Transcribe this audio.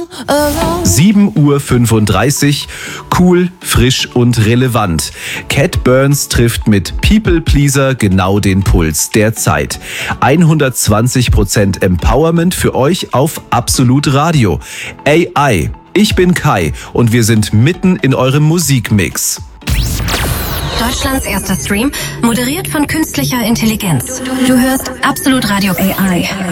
7:35 Uhr, cool, frisch und relevant. Cat Burns trifft mit People Pleaser genau den Puls der Zeit. 120% Empowerment für euch auf Absolut Radio. AI. Ich bin Kai und wir sind mitten in eurem Musikmix. Deutschlands erster Stream, moderiert von künstlicher Intelligenz. Du hörst Absolut Radio AI.